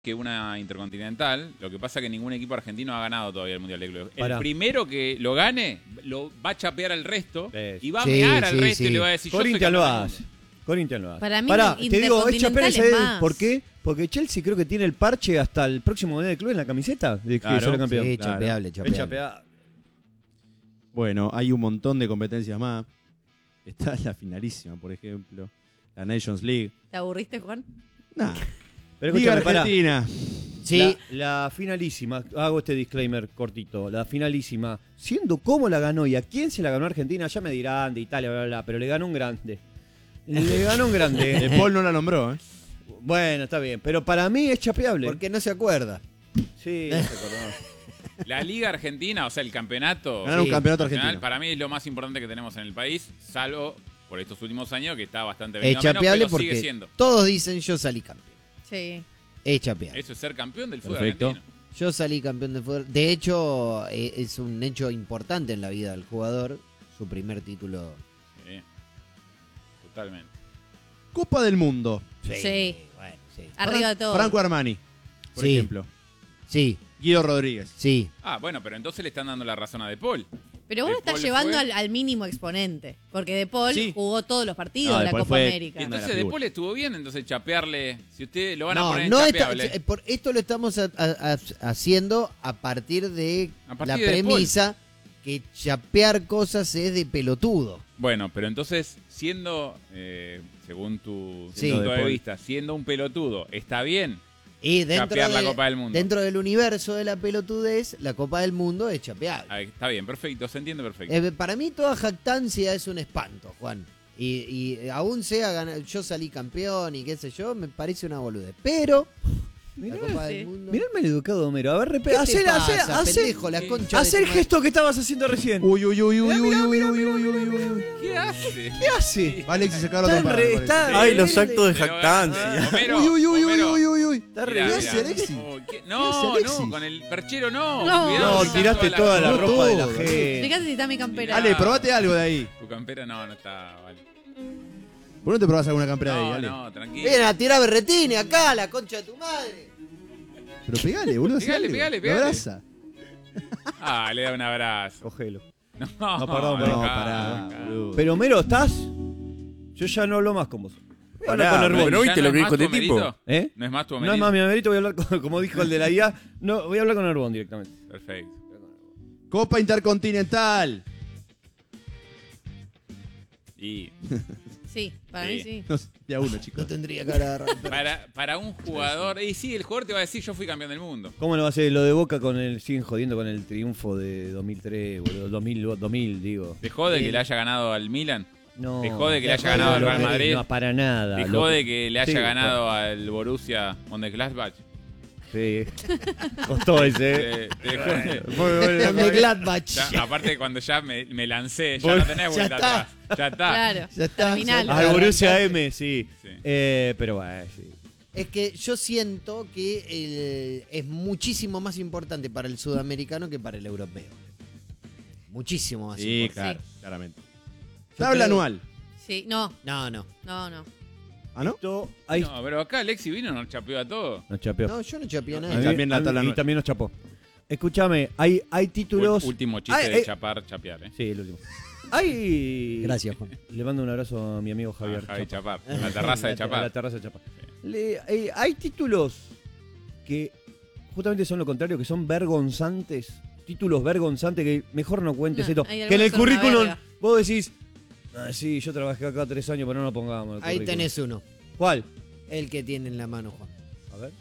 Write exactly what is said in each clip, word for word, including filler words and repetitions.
que una intercontinental. Lo que pasa es que ningún equipo argentino ha ganado todavía el Mundial de Clubes. El Pará. primero que lo gane lo va a chapear al resto Es. y va a Sí, mear al sí, resto sí. y le va a decir Corinthians yo lo soy campeón del hace. mundo. Corinthians lo hace. Para mí, Pará, te digo, es chapear Intercontinental ese es más. ¿por qué? Porque Chelsea creo que tiene el parche hasta el próximo Mundial de Clubes en la camiseta de que Claro, será campeón. Sí, Claro. chapeable, Es chapeable. chapeado. Bueno, hay un montón de competencias más. Está la finalísima, por ejemplo. La Nations League. ¿Te aburriste, Juan? Nah. Pero Liga escúchame, pará. Argentina. Sí, La, la finalísima, hago este disclaimer cortito, la finalísima, siendo cómo la ganó y a quién se la ganó Argentina, ya me dirán de Italia, bla, bla, bla, pero le ganó un grande. Le ganó un grande. De Paul no la nombró, ¿eh? Bueno, está bien, pero para mí es chapeable. porque no se acuerda. Sí, no se acordaba. La Liga Argentina, o sea, el campeonato Ganar un Sí. campeonato nacional, argentino. para mí es lo más importante que tenemos en el país, salvo por estos últimos años que está bastante Es bien, chapeable pero sigue porque siendo. todos dicen yo salí campeón. Sí. Es chapeable. Eso es ser campeón del fútbol Perfecto. argentino. Yo salí campeón de fútbol. De hecho, eh, es un hecho importante en la vida del jugador. Su primer título. Sí. Totalmente. Copa del Mundo. Sí. Bueno, sí. Arriba de todo. Franco Armani, por Sí. ejemplo. Sí, Guido Rodríguez. sí. Ah, bueno, pero entonces le están dando la razón a De Paul. Pero vos De lo estás Paul llevando fue- al, al mínimo exponente. Porque De Paul Sí. jugó todos los partidos No, de De la Paul Copa fue- América. Una de Entonces las De figuras. Paul estuvo bien, entonces chapearle. Si usted lo van a No, poner en no está, chapeable. eh, por esto lo estamos a- a- a- haciendo a partir de A partir la de De Paul. premisa que chapear cosas es de pelotudo. Bueno, pero entonces, siendo, eh, según tu Sí. punto De de Paul. vista, siendo un pelotudo, ¿está bien? Y dentro, Chapear la de- Copa del Mundo. dentro del universo de la pelotudez, la Copa del Mundo es chapeable. Ah, está bien, perfecto, se entiende perfecto. Eh, para mí toda jactancia es un espanto, Juan. Y, y aún sea ganar, yo salí campeón y qué sé yo, me parece una boludez. Pero Mirá, la Copa sí. del Mundo. mirá el maleducado Homero. A ver, ¿Qué repite. te Hacé, hacé, pasa, hacé, pendejo, la concha de hacé tu el madre? gesto que estabas haciendo recién. Uy, uy, uy, uy, uy, Mirá, uy, mirá, uy, mirá, uy, mirá, uy, mirá, uy, mirá. ¿Qué hace? ¿Qué hace? Alexis, sacaron Está otra re- palabra, está- parece. Ay, los actos de Pero, jactancia. Homero, Uy, uy, uy, uy, Homero. uy, uy, uy. Está re Mirá, bien. ¿Qué hace, mirá. Alexis? Oh, ¿qué? ¿Qué No, hace, Alexis? no, con el perchero no. No. Cuidado, No, está tiraste la- toda la no, ropa de la todo. gente. Fíjate si está mi campera. Ale, probate algo de ahí. Tu campera no, no está, vale. ¿Por qué no te probás alguna campera de ahí, No, Ale? no, tranquilo. Ven a tirar berretines acá, la concha de tu madre. Pero pegale, boludo. Pegale, hacele. pegale, Lo pegale. abraza. Ah, le da un abrazo. Cogelo. No, No, perdón, dejá, perdón. No, pará, dejá. boludo. Pero Homero, ¿estás? Yo ya no hablo más con vos. Voy a hablar Pará, con Herbón. pero ¿no viste ¿Ya lo es que más dijo tu este tipo? Homerito? ¿Eh? ¿No es más tu No Homerito? es más mi Homerito, voy a hablar con, como dijo el de la I A. No, voy a hablar con Herbón directamente. Perfecto. Copa Intercontinental. Y Sí, para Sí. mí sí. No sé, de a uno, chicos. No tendría que agarrar. para, para un jugador... Y sí, el jugador te va a decir, yo fui campeón del mundo. ¿Cómo no va a ser lo de Boca con el... Siguen jodiendo con el triunfo de dos mil tres, boludo. dos mil, dos mil digo. ¿Dejó de Sí. que le haya ganado al Milan? No. Dejó de que le haya No, ganado al lo Real que- Madrid. No, para nada. ¿Dejó Lo- de que le haya Sí, ganado al Borussia Mönchengladbach? Sí. Costó ese. ¿eh? Eh, dejó de- Muy bueno. De Gladbach. ya, aparte, cuando ya me, me lancé, ya no tenés Ya vuelta está. atrás. Ya está. Claro. Ya está. Terminal. Ya Al está. Borussia M, sí. Sí. Eh, pero bueno, sí. Es que yo siento que el- es muchísimo más importante para el sudamericano que para el europeo. Muchísimo más Sí, importante. claro, claramente. Yo Tabla creo- anual. Sí, no, No, no. no, no. ¿Ah, no? Esto, ahí No, pero acá Alexi vino y nos chapeó a todos. nos chapeó. No, yo no chapeé a A nadie. mí- también la a mí- tabla y anual. también nos chapó. Escúchame, hay, hay títulos. Último chiste Ay, de eh. chapar, chapear, ¿eh? Sí, el último. Hay. Gracias, Juan. Le mando un abrazo a mi amigo Javier. Ah, Javi Chapa. Chapar. La terraza de A la Chapar. terraza de Chapa. Le- eh, hay títulos que justamente son lo contrario, que son vergonzantes. Títulos vergonzantes que mejor no cuentes No, esto. hay Que en el algunos que son una currículum verga. vos decís, ah, sí, yo trabajé acá tres años, pero no lo pongamos. en el Ahí currículum". tenés uno. ¿Cuál? El que tiene en la mano, Juan. A ver.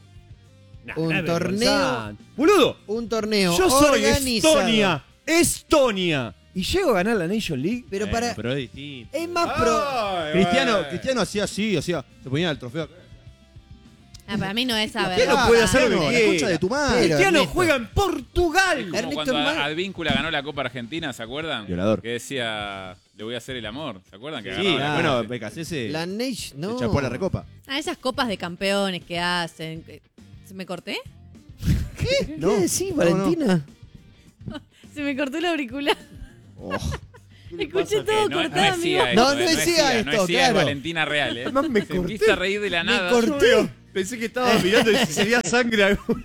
Un es torneo- vergonzante. ¡Boludo! Un torneo Yo soy organizado. Estonia. Estonia. Y llego a ganar la Nation League. Pero Bueno, para. Pero es distinto. Es más pro. Ay, Cristiano, bueno. Cristiano hacía así, hacía. Se ponía el trofeo. Ah, para mí no es esa ¿Qué no verdad. puede hacer lo que No, la quiera? concha de tu madre. Pero, Cristiano Ernesto. juega en Portugal. Como Ernesto cuando Mar- a- Advíncula ganó la Copa Argentina, ¿se acuerdan? Violador. Que decía, le voy a hacer el amor. ¿Se acuerdan? Que Sí, agarraba la bueno, copa? Becasese La Nation. No. se chapó la recopa. Ah, esas copas de campeones que hacen. que- ¿Se me corté? ¿Qué No. decís, No, no. Valentina? Se me cortó el auricular. Oh. Escuché Eh, todo no, no cortado, es CIA amigo. No, esto, no eh, es CIA No esto, es CIA, claro. es Valentina Real, ¿eh? Además me Se corté. empieza a reír de la Me nada. corté. Pensé que estaba mirando y si sería sangre algún.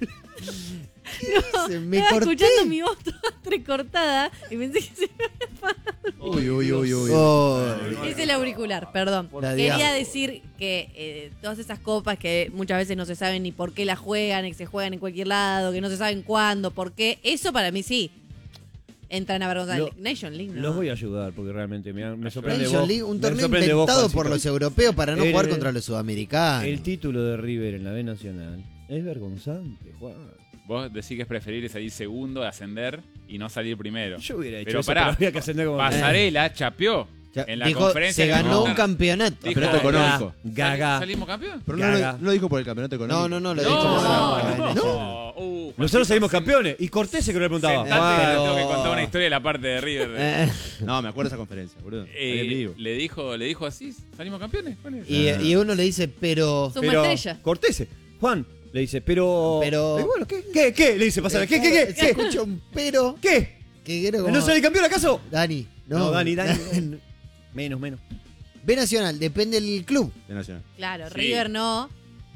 Se me Estaba corté. escuchando mi voz toda entrecortada y pensé que se me había apagado. Uy, uy, uy, uy. Oh, Es el auricular, perdón. La Quería diablo. decir que eh, todas esas copas que muchas veces no se saben ni por qué las juegan, que se juegan en cualquier lado, que no se saben cuándo, por qué, eso para mí sí. Entran a vergonzar. Lo- Nation League, ¿no? Los voy a ayudar porque realmente me, me sorprende Nation vos. League, un me torneo sorprende vos, inventado Juancito. por los europeos para no El- jugar contra los sudamericanos. El título de River en la B Nacional es vergonzante, Juan. Vos decís que es preferible salir segundo, ascender y no salir primero. Yo hubiera hecho Pero eso, pará, pero había que ascender como... Pasarela chapeó Ya, en la dijo, conferencia. se de ganó Qatar. un campeonato. Dijo, Campeonato económico. Gaga. ¿Salimos campeón? Pero no Gaga. lo, no lo dijo por el campeonato económico. No, no, no, lo No, dijo por la- no, la- no. Uh, Juancito, Nosotros salimos sen- campeones. Y Cortés se que no le preguntaba. Sentate, Juan, te tengo que pero- contar una historia de la parte de River. Eh, No, me acuerdo de esa conferencia, boludo. Eh, Ahí en vivo. le dijo, le dijo así, salimos campeones. ¿Cuál es? y, y uno le dice, pero... Suma pero estrella. Cortés, Juan, le dice, pero... Pero- Y bueno, ¿qué? ¿Qué? ¿Qué? Le dice, pasar. ¿Qué? ¿Qué? ¿Qué? Se ¿Qué? escucha un pero... ¿Qué? Que era como- ¿No sale campeón acaso? Dani, no. No, Dani, Dani. Menos, menos. B Nacional, depende del club. De Nacional. Claro, Sí. River no.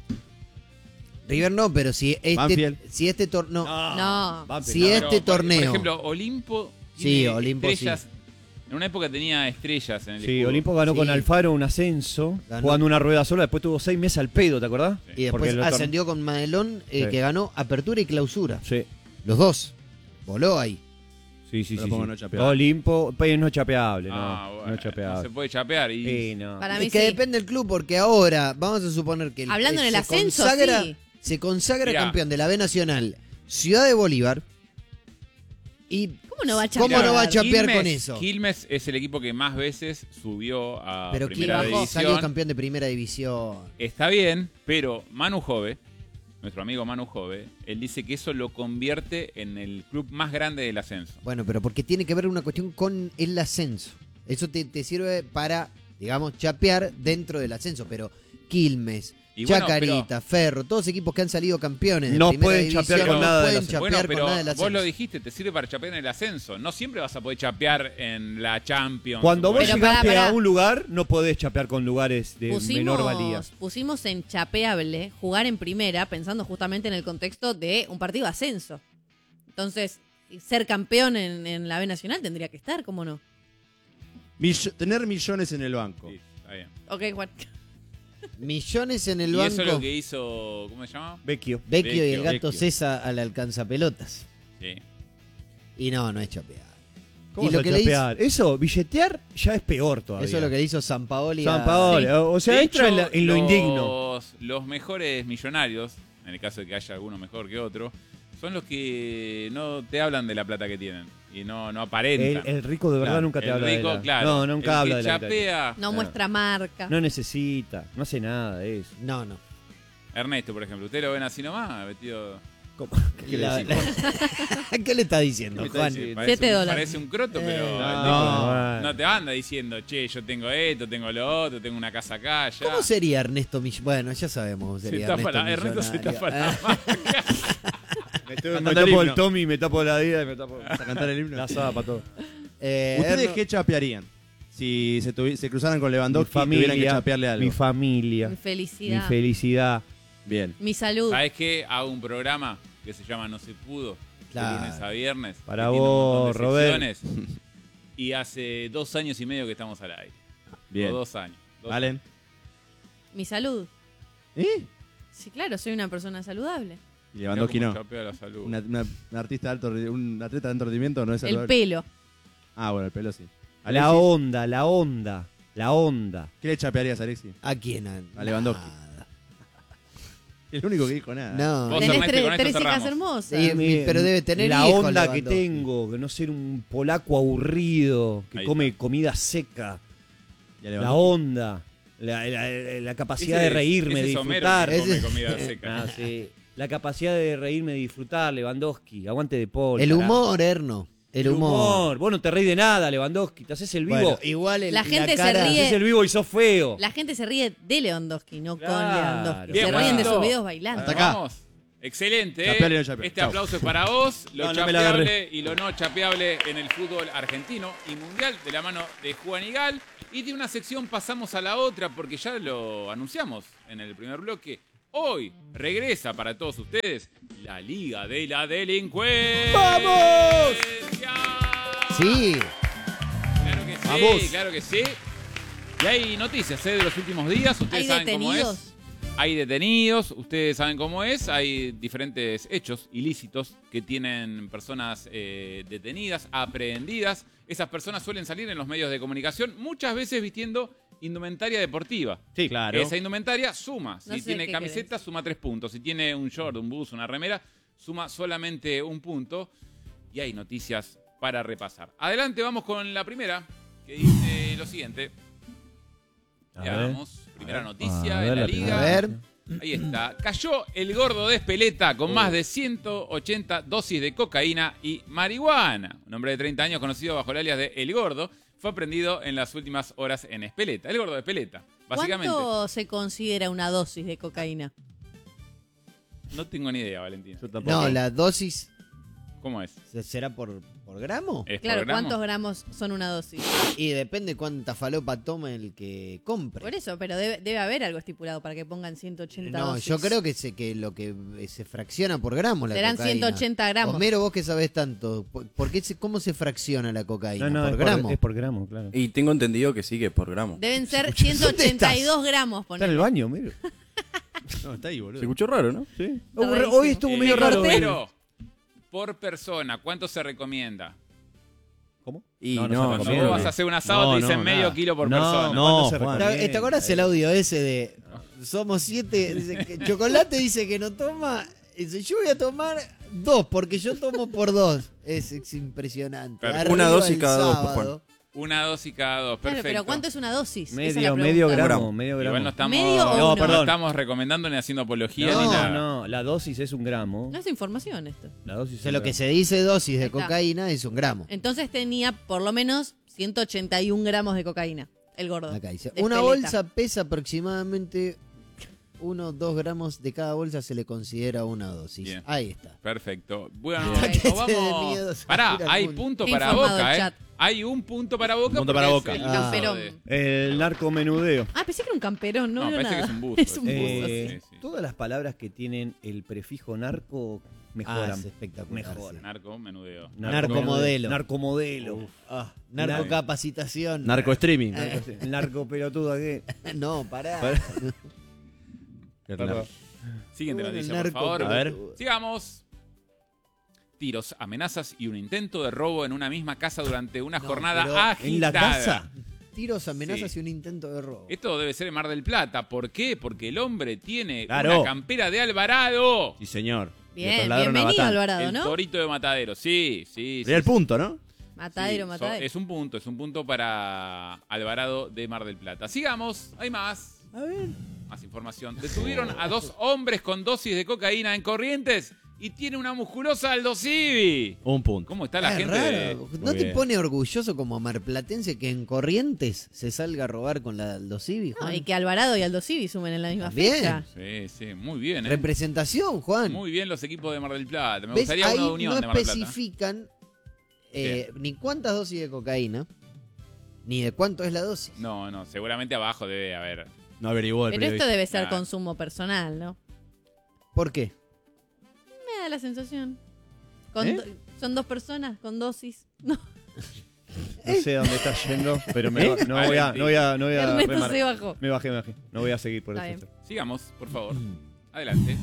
River no, pero si este, Banfield. si este torneo... No. Banfield, Si no. es- Pero, este por- torneo. Por ejemplo, Olimpo. Sí, tiene Olimpo estrellas. En una época tenía estrellas en el Sí, escudo. Olimpo ganó Sí. con Alfaro un ascenso, Ganó. jugando una rueda sola, después tuvo seis meses al pedo, ¿te acordás? Y Porque después lo tor- ascendió con Madelón, eh, Sí. que ganó apertura y clausura. Sí, Los dos. Voló ahí. sí, sí. Pero sí, pongo sí. no chapeable. Olimpo, pues no es chapeable, no. Ah, bueno, no es chapeable. se puede chapear. Y Sí, no. Para mí Es que sí. depende del club, porque ahora, vamos a suponer que el, Hablando eh, en el se ascenso, consagra, sí. se consagra Mirá. campeón de la B Nacional, Ciudad de Bolívar. Y ¿Cómo no va a ¿Cómo chapear? no va a chapear Quilmes- con eso? Quilmes es el equipo que más veces subió a pero primera ¿quién bajó? salió división. campeón de primera división? Está bien, pero Manu Jove, nuestro amigo Manu Jove, él dice que eso lo convierte en el club más grande del ascenso. Bueno, pero porque tiene que ver una cuestión con el ascenso. Eso te, te sirve para, digamos, chapear dentro del ascenso, pero Quilmes, Y bueno, Chacarita, Ferro, todos equipos que han salido campeones de No primera pueden división, chapear con no nada del pueden ascenso. chapear Bueno, con pero nada del vos ascenso. lo dijiste, te sirve para chapear en el ascenso. No siempre vas a poder chapear en la Champions. Cuando vos Pero llegaste pará, pará. a un lugar, no podés chapear con lugares de menor valía. Pusimos, pusimos en chapeable jugar en primera, pensando justamente en el contexto de un partido de ascenso. Entonces, ser campeón en, en la B Nacional tendría que estar, ¿cómo no? Mill- tener millones en el banco. Sí, está bien. Ok, Juan. Millones en el Y banco. eso es lo que hizo, ¿cómo se llama? Vecchio. Vecchio y el Vecchio, gato Vecchio. César al alcanzapelotas. Sí. Y no, no es chapear. ¿Cómo Y lo se que le chapear? Eso, billetear ya es peor todavía. Eso es lo que le hizo San Paoli. San a- Paoli. Sí. O sea, De entra en, hecho, la- en lo los, indigno. Los mejores millonarios, en el caso de que haya alguno mejor que otro, son los que no te hablan de la plata que tienen y no, no El, aparentan. el rico de verdad Claro, nunca te el habla rico, de la... claro. No, nunca el habla que de la guita. chapea, No Claro. muestra marca. No necesita, no hace nada de eso. No, no. Ernesto, por ejemplo. ¿Usted lo ven así nomás? Vestido... ¿Cómo? ¿Qué le La- decís? la- ¿Qué le está diciendo, ¿Qué está Juan? diciendo? Parece, Siete un, dólares. parece un croto, pero Eh, el no. tipo bueno. no te anda diciendo, che, yo tengo esto, tengo lo otro, tengo una casa acá, ya. ¿Cómo sería Ernesto Mill- Bueno, ya sabemos cómo Se sería tapa Ernesto la- Ernesto se Millonario. tapa la Ah, marca. Me, estoy- Cantando me el tapo el himno. Tommy, me tapo la vida y me tapo ¿Vas a cantar el himno? la zapa, todo. eh, ¿Ustedes Erno- qué chapearían? Si se, tuvi- se cruzaran con Mi Lewandowski y tuvieran que chapearle algo. mi familia, Mi mi felicidad. felicidad. Bien. Mi salud. ¿Sabes qué? Hago un programa que se llama No se pudo, Claro. de lunes a viernes. Para que tiene un montón vos, de Robert. secciones, Y hace dos años y medio que estamos al aire. Bien. O dos años. Dos Valen. Mi salud. ¿Eh? Sí, claro, soy una persona saludable. Y años. Lewandowski Mirá no. cómo chapea la salud. Una, una- un artista de alto, un atleta de alto rendimiento no es El saludable. pelo. Ah, bueno, el pelo sí. La Alexis, onda, la onda, la onda. ¿qué le chapearías a Alexis? ¿A quién? A Lewandowski. Nada. El único que dijo nada. No. Vos, Tenés Ernesto, tre- con esto tres hijas cerramos. hermosas. Sí. Mi- pero debe tener la hijos, onda que Lewandowski. tengo, que no ser un polaco aburrido, que Ahí come está. comida seca. Y a La Lewandowski. onda, la, la- la capacidad Ese de es- reírme, ese de es Homero disfrutar. que come Ese- comida seca. Ah, sí. La capacidad de reírme, de disfrutar, Lewandowski, aguante de Paul. El carajo. humor, Erno. El humor. Vos no te reís de nada, Lewandowski, te haces el vivo. Bueno, igual el, La gente se cara- Te ríe. haces el vivo y sos feo. La gente se ríe de Lewandowski, no con Claro. Lewandowski. Bien, se ríen de Juancito. sus videos bailando. Hasta acá. Vamos. Excelente, Chapeale y ¿eh? no chapeale. Este Chau. aplauso es para vos, lo No, no me la chapeable y lo no chapeable en el fútbol argentino y mundial de la mano de Juan Igal. Y de una sección pasamos a la otra porque ya lo anunciamos en el primer bloque. Hoy regresa para todos ustedes la Liga de la Delincuencia. ¡Vamos! Sí. Claro que sí, Vamos. claro que sí. Y hay noticias ¿eh? de los últimos días. Ustedes ¿Hay saben cómo detenidos? es. Hay detenidos, ustedes saben cómo es. Hay diferentes hechos ilícitos que tienen personas eh, detenidas, aprehendidas. Esas personas suelen salir en los medios de comunicación, muchas veces vistiendo indumentaria deportiva. Sí, claro. Esa indumentaria suma. Si No sé tiene qué camiseta, querés. suma tres puntos. Si tiene un short, un bus, una remera, suma solamente un punto. Y hay noticias para repasar. Adelante, vamos con la primera, que dice lo siguiente. A Ya ver. vamos. Primera A noticia ver, de la la liga. primera. A ver. Ahí está. Cayó el gordo de Espeleta con más de ciento ochenta dosis de cocaína y marihuana. Un hombre de treinta años conocido bajo el alias de El Gordo fue aprendido en las últimas horas en Espeleta. El gordo de Espeleta, básicamente. ¿Cuánto se considera una dosis de cocaína? No tengo ni idea, Valentina. Yo tampoco. No, la dosis ¿Cómo es? será por, por gramo. ¿Es Claro, por gramo? ¿cuántos gramos son una dosis? Y depende cuánta falopa toma el que compre. Por eso, pero debe, debe haber algo estipulado para que pongan ciento ochenta No, dosis. yo creo que, se, que lo que se fracciona por gramo la Serán cocaína. ciento ochenta gramos. Homero, vos que sabés tanto, ¿por por qué se- ¿cómo se fracciona la cocaína? No, no, ¿Por es gramo? por, es por gramo, claro. Y tengo entendido que sí, que es por gramo. Deben ser ¿Dónde ciento ochenta y dos estás? gramos, Está en el ponele. baño, mira. No, está ahí, Se boludo. escuchó raro, ¿no? Sí. Está Hoy- rarísimo. Hoy estuvo Eh, medio raro. Pero, por persona, ¿cuánto se recomienda? ¿Cómo? Y No, no no, se Cuando recomienda. vos vas a hacer un asado, No, te dicen no, medio nada. kilo por No, persona. no. ¿cuánto se Juan. recomienda? ¿Te acordás el audio ese de somos siete? Dice que Chocolate dice que no toma. Dice, yo voy a tomar dos, porque yo tomo por dos. Es, es impresionante. Perfecto. Arriba Una dosis el cada dos, por sábado. Una dosis cada dos, Claro, perfecto. pero ¿cuánto es una dosis? Esa es la Medio, pregunta. medio Un gramo, gramo. medio gramo. Igual no estamos, ¿Medio o no, uno? no estamos recomendando ni haciendo apología ni No, nada. no, la dosis es un gramo. No es información esto. La dosis O es sea, un lo que gramo. se dice dosis Ahí de está. cocaína es un gramo. Entonces tenía por lo menos ciento ochenta y un gramos de cocaína, el gordo. Acá dice. de Una Espeleta. bolsa pesa aproximadamente uno o dos gramos de cada bolsa, se le considera una dosis. Bien. Ahí está. Perfecto. Bueno, Bien. nos Que se dé vamos. miedo salir Pará, al hay mundo. punto Qué para informado Boca, el ¿eh? chat. Hay un punto para Boca. Punto porque para es Boca. el Ah. caso Camperón. de- El narcomenudeo. Ah, pensé que era un camperón, no, No, veo parece nada. que es un busto. Es un ese. busto, Eh, sí. sí, sí. Todas las palabras que tienen el prefijo narco Ah, mejoran. es espectacular. Mejoran. sí. Narco, menudeo. Narcomodelo. Narcomodelo. Ah, narcocapacitación. Narco streaming. El narco pelotudo aquel. No, pará. Perdón. Siguiente Bueno, el noticia, por narco favor. A ver. Sigamos. Tiros, amenazas y un intento de robo en una misma casa durante una No, jornada pero agitada. ¿En la casa? Tiros, amenazas Sí. y un intento de robo. Esto debe ser en Mar del Plata. ¿Por qué? Porque el hombre tiene Claro. una campera de Alvarado. Sí, señor. Lo Bien, trasladaron a bienvenido Batán. Alvarado, El ¿no? torito de Matadero. Sí, sí. Sería sí, el punto, ¿no? Matadero, Sí, matadero. so- es un punto, es un punto para Alvarado de Mar del Plata. Sigamos, hay más. A ver. Más información. Detuvieron a dos hombres con dosis de cocaína en Corrientes y tiene una musculosa Aldo Civi. Un punto. ¿Cómo está la Es gente? de- raro. ¿No Muy te bien. pone orgulloso como marplatense que en Corrientes se salga a robar con la Aldo Civi, No, Juan? y que Alvarado y Aldo Civi sumen en la misma También. fecha. Sí, sí, muy bien, ¿eh? Representación, Juan. Muy bien los equipos de Mar del Plata. Me ¿Ves? gustaría Ahí uno de Unión no de Mar del Plata. especifican eh, ni cuántas dosis de cocaína, ni de cuánto es la dosis. No, no, seguramente abajo debe haber. No averiguó el Pero esto periodista. debe ser Claro. consumo personal, ¿no? ¿Por qué? Me da la sensación. Con ¿Eh? do- Son dos personas con dosis. No, No sé a dónde estás yendo, pero me, ¿Eh? no, voy a, no voy a, no voy a Ernesto remar. se bajó. Me bajé, me bajé. No voy a seguir por Está eso. Sigamos, por favor. Adelante.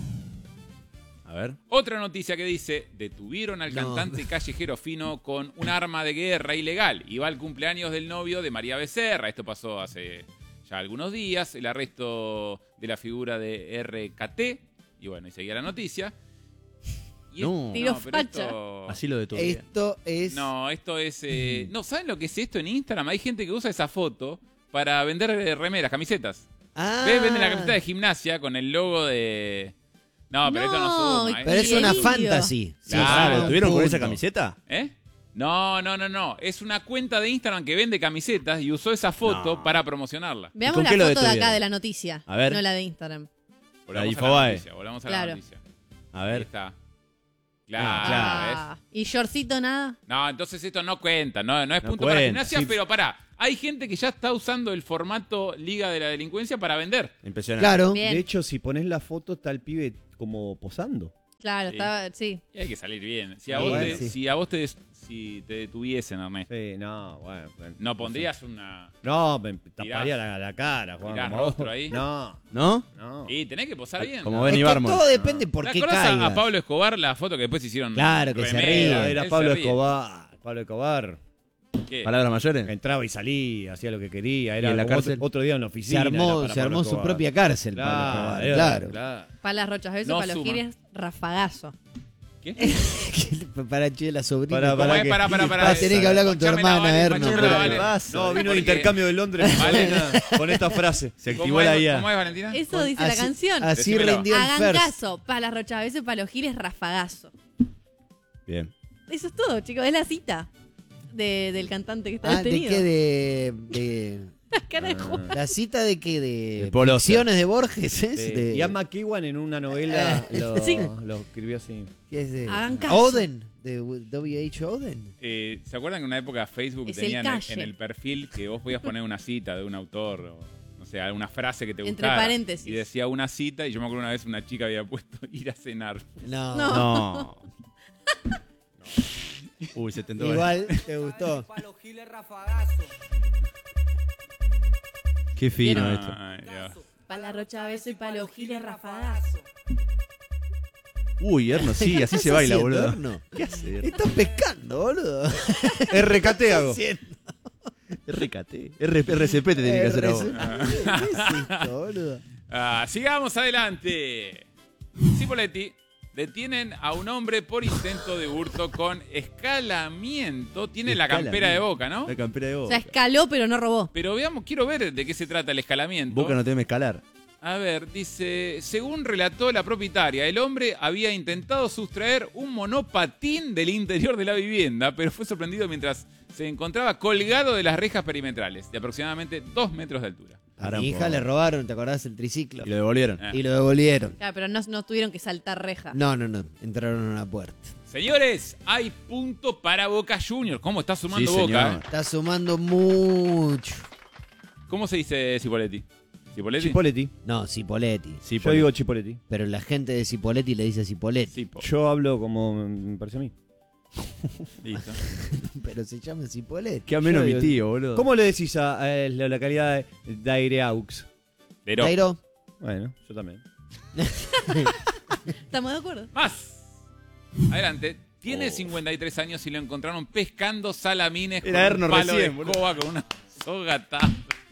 A ver. Otra noticia que dice, detuvieron al No. cantante callejero fino con un arma de guerra ilegal. Iba al cumpleaños del novio de María Becerra. Esto pasó hace ya algunos días. El arresto de la figura de R K T. Y bueno, y seguía la noticia. Y No. Tiro pero facha. esto- Así lo detuvieron. Esto es... No, esto es... eh, No, ¿saben lo que es esto en Instagram? Hay gente que usa esa foto para vender eh, remeras, camisetas. Ah, ¿Ves? Venden la camiseta de gimnasia con el logo de... No, pero esto no No, suma. ¿eh? Pero es una Querido. fantasy. Sí, Claro, sí, ¿Lo tuvieron con punto. esa camiseta? ¿Eh? No, no, no, no. Es una cuenta de Instagram que vende camisetas y usó esa foto No. para promocionarla. Veamos con la qué lo foto de acá detuvieron? de la noticia. A ver. No la de Instagram. Volvamos La a la Infobae. noticia. Volvamos a Claro. la noticia. A Ahí ver. está. Claro, Ah, ¿ves? Ah, ¿y shortcito nada? No, entonces esto no cuenta. No, no es No punto para cuenta, gimnasia, sí. pero pará. Hay gente que ya está usando el formato Liga de la Delincuencia para vender. Impresionante. Claro. Bien. De hecho, si pones la foto, está el pibe como posando. Claro, Sí. estaba, sí. Y hay que salir bien. Si a Sí, vos, bueno, te, sí. si a vos te, si te detuviesen, Ernesto, Sí, no, bueno. bueno, ¿no pondrías una...? No, me taparía la, la cara, Juan. tirás como vos. rostro ahí. No, ¿no? no. Y tenés que posar bien. Como ¿no? Benny Es que Barmore. todo depende por ¿Te qué acordás a- a caigas. Pablo Escobar la foto que después hicieron? Claro, que se remera? ríe. Era, Él era se Pablo ríe. Escobar. Pablo Escobar. ¿Qué? ¿Palabras mayores? Entraba y salía, hacía lo que quería. ¿Y Era en la como cárcel? otro, otro día en la Se oficina. armó, era para se armó Pablo su Escobar. propia cárcel, Pablo Claro, Escobar, era- claro. claro. Palas Rochas, besos, No para los suma. giles, rafagazo. ¿Qué? Para che, la sobrina. Para- ¿Cómo para es? que- Pará, pará, pará. Vas a tener que hablar con tu Escuchame la hermana, Vale, Erno. escuchame ¿Qué la le Vale. pasa? No, vino de Porque- intercambio de Londres Vale. con esta frase. Se ¿Cómo activó la es, I A. ¿Cómo es, Valentina? Eso dice la Así- canción. Así Decímelo. rindió el Hagan first. caso, Palas Rochas, besos, para los giles, rafagazo. Bien. Eso es todo, chicos. Es la cita de, del cantante que está Ah, ¿de detenido. qué? De, de- La cara de Juan. ¿La cita de qué? ¿De, De Paul Auster. ficciones de Borges? ¿es? Sí. De, Ian McEwan en una novela lo, Sí. lo escribió así. ¿qué es de Hagan caso. Oden? ¿De W H Oden? Eh, ¿Se acuerdan que en una época Facebook Es el tenían en, calle. en el perfil que vos podías poner una cita de un autor o, no sé, alguna frase que te Entre gustara? paréntesis. Y decía una cita y yo me acuerdo una vez una chica había puesto ir a cenar. No. No. No. Uy, se tentó. Igual te gustó. Qué fino esto. Ay, Dios. Palas Rochas, besos y para los giles, rafagazo. Uy, Erno, sí, así ¿Qué se estás baila, haciendo, boludo. Erno? ¿Qué hace? Erno? Estás pescando, boludo. R K T hago. R K T. R R C P te tenés que hacer a vos. ¿Qué es esto, boludo? Ah, sigamos adelante. Cipoletti. Detienen a un hombre por intento de hurto con escalamiento. Tiene la campera de Boca, ¿no? La campera de O Boca. sea, escaló, pero no robó. Pero veamos, quiero ver de qué se trata el escalamiento. Boca no teme escalar. A ver, dice, según relató la propietaria, el hombre había intentado sustraer un monopatín del interior de la vivienda, pero fue sorprendido mientras se encontraba colgado de las rejas perimetrales, de aproximadamente dos metros de altura. A Pará mi un hija poco. le robaron, ¿te acordás? El triciclo. Y lo devolvieron. Ah. Y lo devolvieron. Claro, pero no, no tuvieron que saltar reja. No, no, no. Entraron a una puerta. Señores, hay punto para Boca Juniors. ¿Cómo está sumando Sí, Boca? señor. eh? Está sumando mucho. ¿Cómo se dice Cipoletti? ¿Cipoletti? Chipoletti. No, Cipoletti. Sí, Yo por- digo Chipoletti. Pero la gente de Cipoletti le dice Cipoletti. Cipo. Yo hablo como me parece a mí. Listo. Pero se llama Cipoletti. Qué ameno Yo mi digo- tío, boludo. ¿Cómo le decís a, a la localidad de Daireaux? Pero, Jairo, Bueno, yo también. ¿Estamos de acuerdo? más. Adelante. Oh. Tiene cincuenta y tres años y lo encontraron pescando salamines Era con Erno un palo recién, de boludo. escoba con una soga atada.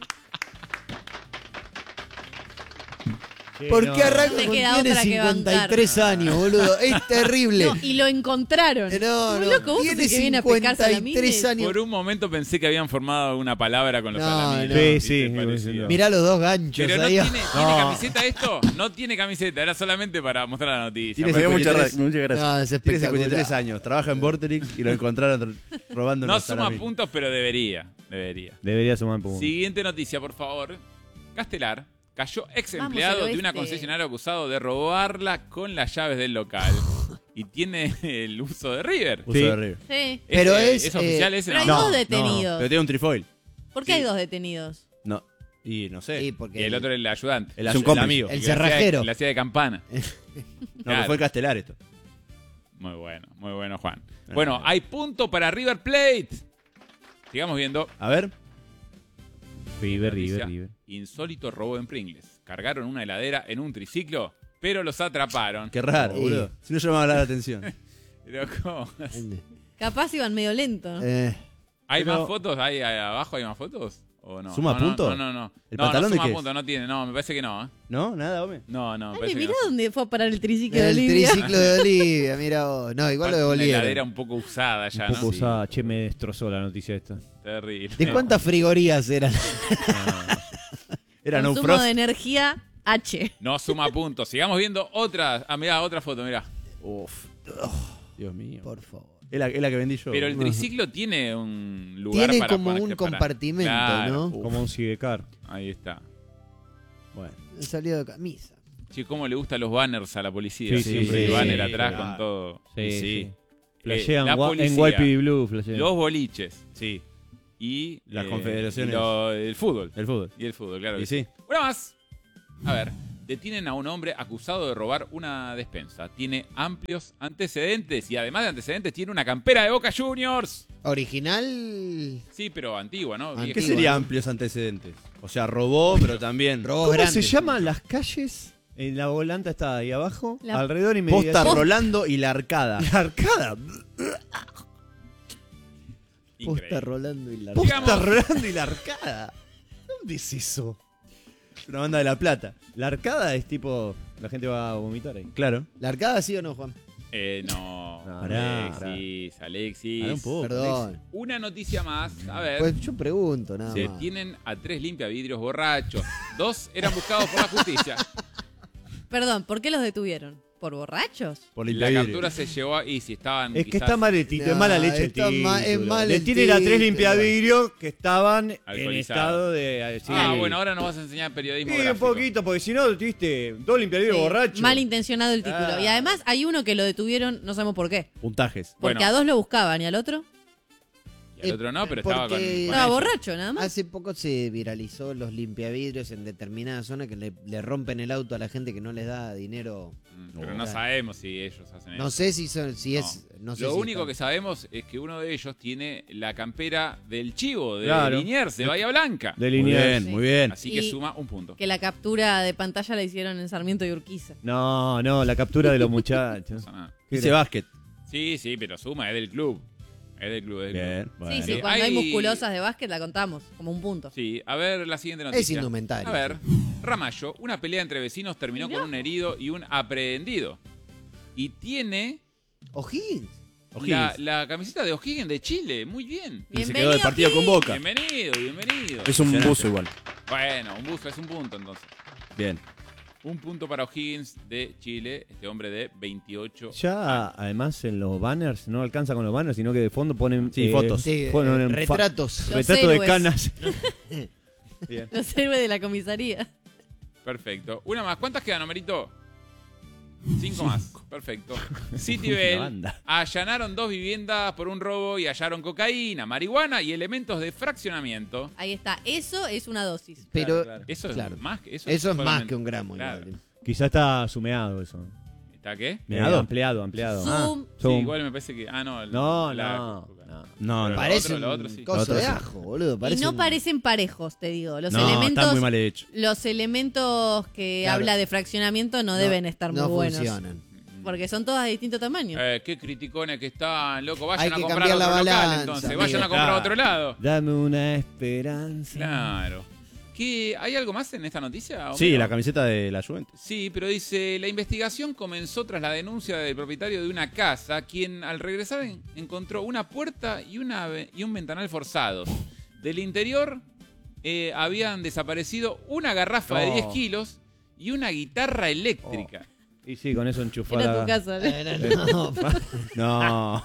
¿por qué arranca No te con queda tiene otra que cincuenta y tres años, boludo? Es terrible. No, y lo encontraron. Eh, no, Muy no, loco, vos tiene pensás que viene a pescar cincuenta y tres salamines. años. Por un momento pensé que habían formado una palabra con los No, salamines. no. Sí, ¿viste? sí, Parecido. sí. Mirá los dos ganchos Pero no ahí. tiene, ¿tiene No. camiseta esto? No tiene camiseta, era solamente para mostrar la noticia. Tiene Pero- Me dio muchas cincuenta y tres. muchas gracias. No, es Tiene cincuenta y tres espectacular. años, trabaja en Vorterix y lo encontraron robando no los suma salamines. puntos, pero debería. Debería. Debería sumar puntos. Siguiente noticia, por favor. Castelar cayó ex Vamos, empleado al de una oeste. concesionaria acusado de robarla con las llaves del local. Y tiene el uso de River. Uso Sí. de River. Sí. Pero ¿Es, es, ¿es oficial eh, ese? Pero hay No. dos No, detenidos. Pero tiene un trifoil. ¿Por qué Sí. hay dos detenidos? No. Y no sé. Sí, porque Y el otro es el ayudante. el, Es un el cómplice. amigo. El que le hacía de- cerrajero. Le hacía de campana. No, Claro. que fue Castelar esto. Muy bueno, muy bueno, Juan. Ah. Bueno, hay punto para River Plate. Sigamos viendo. A ver. River, Noticia. River, River. Insólito robo en Pringles. Cargaron una heladera en un triciclo, pero los atraparon. Qué raro, Sí. boludo. Si no llamaba la atención. Pero, ¿cómo? Capaz iban medio lentos. Eh, ¿Hay Pero- más fotos? ¿Hay ahí abajo hay más fotos? ¿O no? ¿Suma no, no, punto? No, no, no. ¿El no, pantalón no de suma qué es? punto, no tiene. No, me parece que no. ¿eh? ¿No? Nada, hombre. No, no, me Dale, parece mirá que no. dónde fue a parar el triciclo de el Olivia. triciclo de Olivia, mira vos. No, igual lo Una heladera devolvieron. un poco usada ya, Un poco ¿no? usada. Che, me destrozó la noticia esta. Terrible. ¿De cuántas frigorías eran? Era no Consumo frost. de energía H. No suma puntos. Sigamos viendo otra. Ah, mirá, otra foto, mirá. Uf. Dios mío. Por favor. Es la, es la que vendí yo. Pero el triciclo tiene un lugar Tiene para como poner- un que para- compartimento, Claro. ¿no? Como un sidecar. Ahí está. Bueno. Salió de camisa. Che, cómo le gustan los banners a la policía. Sí, Siempre sí, el sí, banner sí, atrás claro. con todo. Sí, Sí. sí. Eh, Flashean la gua- policía, en Y P D Blue, flashean. Los boliches. Sí. y Las eh, confederaciones. y lo- el fútbol. El fútbol. Y el fútbol, claro. Y que sí. Una más. A ver, detienen a un hombre acusado de robar una despensa. Tiene amplios antecedentes y además de antecedentes tiene una campera de Boca Juniors. Original. Sí, pero antigua, ¿no? Antigua. ¿Qué Vieja. sería amplios antecedentes? O sea, robó, pero también. Robó ¿Cómo grande. se llaman las calles? En la volanta está ahí abajo, La- alrededor y Posta medio. Rolando y la Arcada. La arcada. Increíble. Posta Rolando y la Digamos- Posta Rolando y la arcada. ¿Dónde es eso? Una banda de La Plata. La arcada es tipo. La gente va a vomitar ahí. Claro. ¿La arcada sí o no, Juan? Eh, no. No, pará. Alexis, Alexis. Pará un poco. Perdón. Una noticia más. A ver. Pues yo pregunto nada Se más. detienen a tres limpiavidrios borrachos. Dos eran buscados por la justicia. Perdón, ¿por qué los detuvieron? ¿Por borrachos? Por La limpiavidrio. captura se llevó a... Y si estaban Es que quizás está mal el título, es No, mala leche el está ma- es título. mal Le el tienen a tres título. limpiavidrios que estaban en Alcoholizados. estado de. sí. Ah, bueno, ahora nos vas a enseñar periodismo Sí, un gráfico. poquito, porque si no, tuviste dos limpiavidrios Sí, borrachos. mal intencionado el título. Ah. Y además hay uno que lo detuvieron, no sabemos por qué. Puntajes. Porque Bueno. a dos lo buscaban y al otro Y el otro no, pero Eh, estaba con... porque- con estaba ellos. borracho nada más. Hace poco se viralizó los limpiavidrios en determinadas zonas que le, le rompen el auto a la gente que no les da dinero. Mm, Pero no No. sabemos si ellos hacen eso. No sé si son, si No. es. No sé Lo si único están- que sabemos es que uno de ellos tiene la campera del Chivo, de Claro. Liniers, de Bahía Blanca. De Muy Liniers. bien, Sí. muy bien. Así que Y- suma un punto. Que la captura de pantalla la hicieron en Sarmiento y Urquiza. No, no, la captura de los muchachos. No pasa nada. Dice básquet. Sí, sí, pero suma, es del club. Es del club, es del Bien. club. Bueno. Sí, sí, Eh, cuando hay hay- musculosas de básquet la contamos como un punto. Sí, a ver la siguiente noticia. Es indumentaria. A ver, Ramallo, una pelea entre vecinos terminó con un herido y un aprehendido. Y tiene O'Higgins. la, O'Higgins. la camiseta de O'Higgins de Chile. Muy bien. Y se quedó del partido con Boca. Bienvenido, bienvenido. Es un Impresionante. buzo igual. Bueno, un buzo es un punto entonces. Bien. Un punto para O'Higgins de Chile, este hombre de veintiocho. Ya, además, en los banners, no alcanza con los banners, sino que de fondo ponen. Sí, fotos. Sí, ponen eh, en fa- retratos. Los retrato de héroes. canas. Bien. Los héroes de la comisaría. Perfecto. Una más. ¿Cuántas quedan, Homerito? Cinco más. Perfecto. Citibel Una banda. allanaron dos viviendas por un robo y hallaron cocaína, marihuana y elementos de fraccionamiento. Ahí está. Eso es una dosis. Pero Claro, claro. Eso es Claro. más que eso. eso es más solamente- que un gramo. Claro. igual. Quizá está sumeado eso. ¿Está qué? ¿Meado? Ampliado, ampliado. Zoom. Sí, Zoom. igual me parece que. Ah, no. el- No, la- no, no. No, Pero no. Parece otro, lo un otro sí. coso Lo otro de sí. ajo, boludo. Y Parece no un- parecen parejos, te digo. Los No, está elementos. muy mal hecho. Los elementos que Claro. habla de fraccionamiento no, no- deben estar muy no buenos. funcionan. Porque son todas de distinto tamaño. Eh, qué criticones que están, loco. Vayan Hay a que comprar cambiar otro la local balanza, entonces. amigo. Vayan a comprar a Claro. otro lado. Dame una esperanza. Claro. ¿Qué, ¿Hay algo más en esta noticia? Sí, Homero? la camiseta de la Juventus. Sí, pero dice, la investigación comenzó tras la denuncia del propietario de una casa, quien al regresar en- encontró una puerta y, una, ve- y un ventanal forzados. Del interior eh, habían desaparecido una garrafa de Oh. diez kilos y una guitarra eléctrica. Y sí, con eso enchufar Era tu la... casa. ¿no? Eh, no, pa- No.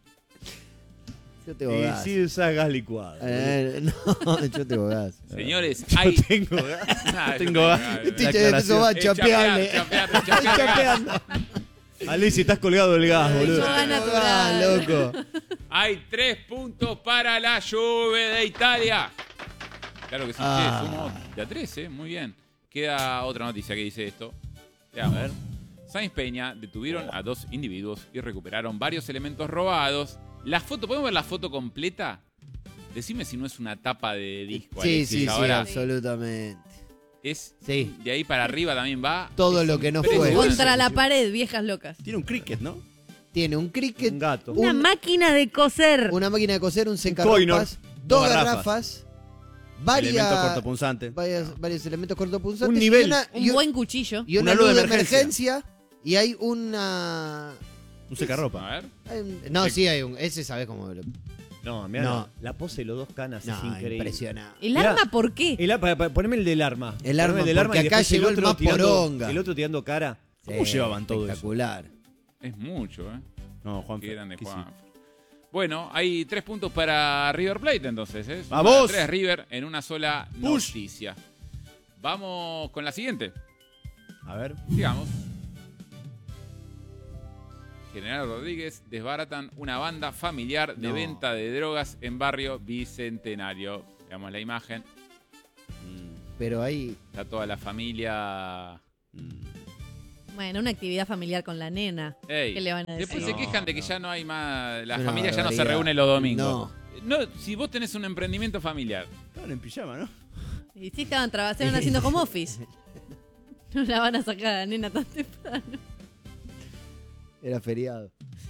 yo tengo Y gas. sí usás gas licuado. Eh, no, yo tengo gas. Señores, Yo hay... tengo gas. Nah, yo tengo gas. gas, Este eh, che, eso va eh, chapeable. chapear, chapear, chapear, Chapeando. Alicia, estás colgado del gas, Yo boludo. gas Ah, natural. loco. Hay tres puntos para la Juve de Italia. Claro que sí, Ah. che, sumo de a tres, ¿eh? Muy bien. Queda otra noticia que dice esto. Veamos. A ver. Sáenz Peña detuvieron a dos individuos y recuperaron varios elementos robados. La foto, ¿podemos ver la foto completa? Decime si no es una tapa de disco, Sí, Alexis. sí, sí, Ahora absolutamente. es Sí. de ahí para arriba también va. Todo Es lo que no fue. impresionante. Contra la pared, viejas locas. Tiene un cricket, ¿no? Tiene un cricket, Un gato. Un- Una máquina de coser. una máquina de coser, un coinor, secarropas, dos dos garrafas, garrafas, varias, Elementos cortopunzantes. varias- varios elementos cortopunzantes. Un nivel. Y una, Un y un- buen cuchillo. y una una luz luz de de emergencia. Y hay una... Un secarropa. A ver. hay un- No, sí hay un... Ese sabes cómo... lo- No, mirá, No. no. La pose de los dos canas es No, increíble. impresionante. ¿El Mirá. arma por qué? El, ar- pa- pa- poneme el del arma. El Poneme arma, del porque y acá después llegó el más tirando, poronga. El otro tirando cara. ¿Cómo Sí, llevaban todo eso? espectacular. Es mucho, ¿eh? No, Juan. Qué grande ¿qué Juan. sí? Bueno, hay tres puntos para River Plate entonces. ¿eh? Suma ¡Vamos! Tres River en una sola Push. noticia. Vamos con la siguiente. A ver. Digamos. General Rodríguez desbaratan una banda familiar de No. venta de drogas en barrio Bicentenario. Veamos la imagen. Pero ahí. Está toda la familia. Bueno, una actividad familiar con la nena. Ey, ¿Qué le van a decir? Después se quejan de que ya no hay más. La Una familia ya no se barbaridad. reúne los domingos. No. No, si vos tenés un emprendimiento familiar. Estaban en pijama, ¿no? Y sí estaban trabajando, estaban haciendo home office. No la van a sacar a la nena tan temprano. Era feriado.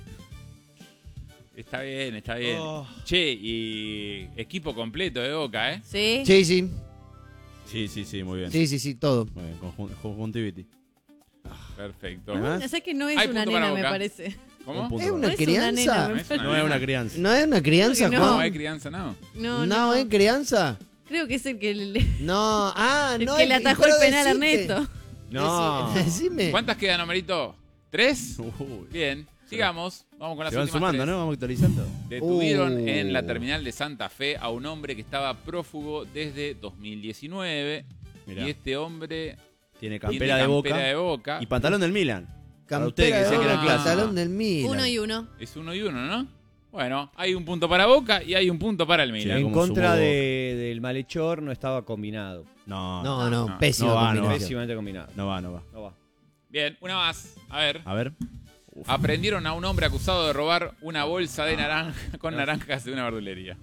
Está bien, está bien. Oh. Che, y equipo completo de Boca, ¿eh? ¿Sí? Sí, sí. Sí, sí, sí, muy bien. Sí, sí, sí, todo. Muy bien, conjun- conjuntivity. Perfecto. Además, No sé que no es Hay una punto para nena, me Boca. parece. ¿Cómo? Un punto ¿Es para una No es una nena, crianza? me No es una No es una crianza. ¿No es una crianza, Creo que No, Juan? hay crianza, no. No, No, no. ¿es crianza? Creo que es el que le, No, ah, el no. que es- le atajó pero el penal a decime. Ernesto. No. Decí- Decime. ¿Cuántas quedan, Homerito? ¿Tres? Uy. Bien, sigamos. Vamos con las Se van últimas sumando, tres. ¿no? Vamos actualizando. Detuvieron Uh. en la terminal de Santa Fe a un hombre que estaba prófugo desde dos mil diecinueve. Mirá. Y este hombre Tiene tiene campera de campera Boca de Boca. y pantalón del Milan. Para usted que Campera decía de que era Boca, clásico. pantalón del Milan. Uno y uno. Es uno y uno, ¿no? Bueno, hay un punto para Boca y hay un punto para el Milan. Sí. En como contra sumó de- del malhechor no estaba combinado. No, No, no, No. pésimo No va, no va. combinación. Pésimamente combinado. no va, no va. No va. Bien, una más. A ver. A ver. Aprendieron a un hombre acusado de robar una bolsa de naranja con naranjas de una verdulería.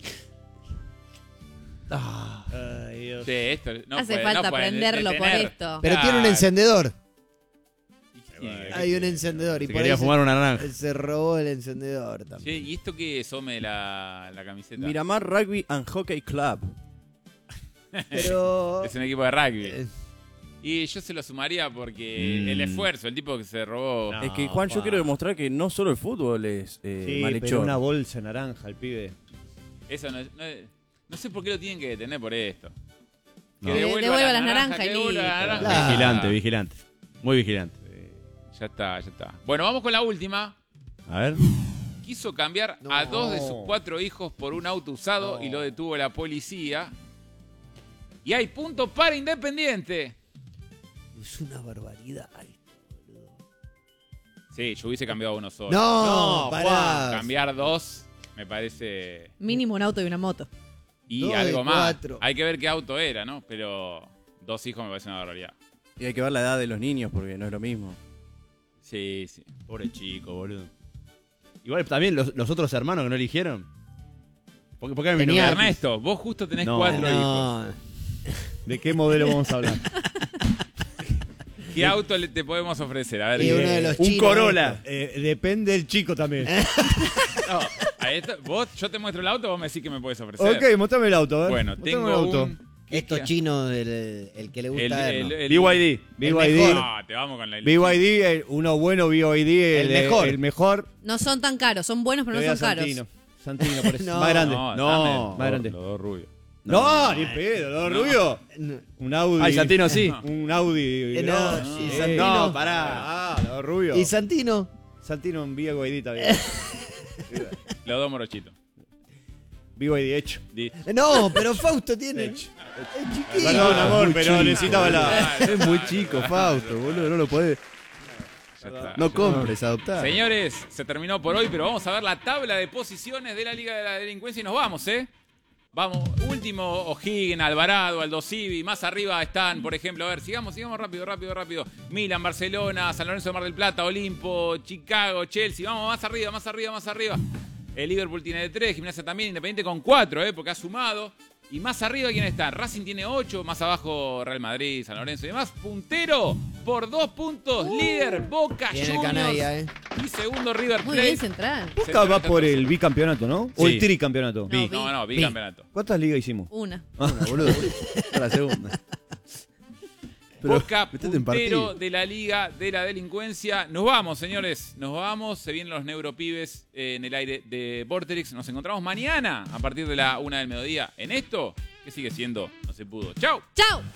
Ah, Ay, Dios. Sí, esto no Hace puede- falta no pueden aprenderlo por detener. esto. pero tiene un Claro. encendedor. Sí, Hay un encendedor. Y Se por quería ahí fumar una naranja. se, se robó el encendedor Che, también. ¿y esto qué es, Ome, la, la camiseta? Miramar Rugby and Hockey Club. Pero. Es un equipo de rugby. eh, Y yo se lo sumaría porque Mm. el esfuerzo, el tipo que se robó. No. es que, Juan, yo Juan. quiero demostrar que no solo el fútbol es eh, Sí, malhechor. pero una bolsa naranja, el pibe. Eso no, no, no sé por qué lo tienen que detener por esto. Que No. De- devuelva las naranjas que y devuelva las listo. naranjas. Claro. Vigilante, vigilante. Muy vigilante. Ya está, ya está. Bueno, vamos con la última. A ver. Quiso cambiar No. a dos de sus cuatro hijos por un auto usado No. y lo detuvo la policía. Y hay punto para Independiente. Es una barbaridad esto, boludo. Sí, yo hubiese cambiado uno solo. No, No, pará. Cambiar dos me parece. Mínimo un auto y una moto. Y Dos de algo más. cuatro. Hay que ver qué auto era, ¿no? Pero dos hijos me parece una barbaridad. Y hay que ver la edad de los niños porque no es lo mismo. Sí, sí. Pobre chico, boludo. Igual también los, los otros hermanos que no eligieron. ¿Por qué, por qué me Tenía- no me- Ernesto, vos justo tenés No. cuatro hijos. No, ¿De qué modelo vamos a hablar? ¿Qué auto le- te podemos ofrecer? A ver. y ¿qué- uno de los Un chinos, Corolla. Eh, depende del chico también. No, a esto- vos, yo te muestro el auto, vos me decís que me puedes ofrecer. Ok, mostrame el auto, a ver. Bueno, Mostrame tengo el auto. un... ¿qué- Estos qué- chinos, el, el que le gusta El, a el, Erno. el- B Y D. B El Y D. mejor. No, te vamos con la B Y D, el- uno bueno B Y D, el, El mejor. el mejor. No son tan caros, son buenos, pero Le no doy son a caros. Santino. Santino, por eso. No. Más grande. No, No, dame más los- grande. Los dos rubios. No, ni pedo, ¿no, No. Rubio? No. Un Audi. Ay, Santino sí. Un Audi. Eh, no, no, y eh, Santino- no, pará. Ah, no, Rubio. Y Santino. Santino en B Y D también. Los dos morochitos. B Y D hecho. Di- No, pero Fausto tiene. Es chiquito. Perdón, amor, muy pero chico. necesitaba la. Es muy chico, Fausto, boludo. No lo podés. Ya está. No compres, adoptar. Señores, se terminó por hoy, pero vamos a ver la tabla de posiciones de la Liga de la Delincuencia y nos vamos, ¿eh? Vamos, último O'Higgins, Alvarado, Aldo Civi, más arriba están, por ejemplo, a ver, sigamos, sigamos rápido, rápido, rápido. Milan, Barcelona, San Lorenzo de Mar del Plata, Olimpo, Chicago, Chelsea, vamos más arriba, más arriba, más arriba. El Liverpool tiene tres, Gimnasia también, Independiente con cuatro, ¿eh? Porque ha sumado. Y más arriba, ¿quién está? Racing tiene ocho, más abajo Real Madrid, San Lorenzo y demás. Puntero por dos puntos, líder Boca Tiene Juniors. canalla, ¿eh? Y segundo River Muy Plate. bien central. Boca va por el bicampeonato, ¿no? O Sí. el tricampeonato. No, No, no, Vi. bicampeonato. ¿Cuántas ligas hicimos? Una. Una, boludo. Esta es la segunda. Pero Boca, metete en puntero partido. de la Liga de la Delincuencia. Nos vamos, señores. Nos vamos. Se vienen los neuropibes eh, en el aire de Vorterix. Nos encontramos mañana a partir de la una del mediodía en esto que sigue siendo No se pudo. ¡Chao! ¡Chao!